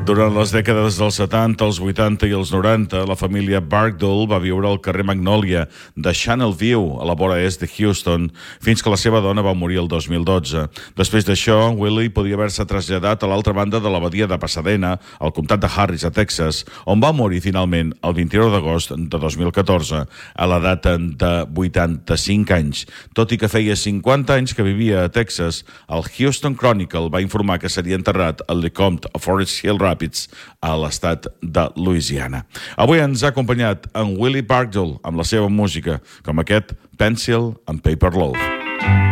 Durant les dècades dels 70, els 80 i els 90, la família Barkdale va viure al carrer Magnolia de Channel View, a la vora est de Houston, fins que la seva dona va morir el 2012. Després d'això, Willie podia haver-se traslladat a l'altra banda de la badia de Pasadena, al comtat de Harris, a Texas, on va morir finalment el 29 d'agost de 2014, a l'edat de 85 anys. Tot i que feia 50 anys que vivia a Texas, el Houston Chronicle va informar que seria enterrat al LeCompte a Forest Hill Rapids, a l'estat de Louisiana. Avui ens ha acompanyat en Willie Barkdale amb la seva música, com aquest Pencil and Paper Love.